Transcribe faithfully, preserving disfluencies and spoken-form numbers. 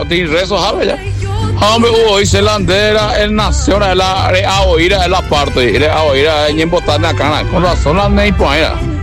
ti rezo, ¿sabes ya? Hombre, hoy se la andera, el nación, la a oír a la parte, a oír a ñembotana cana, con razón la ney poera.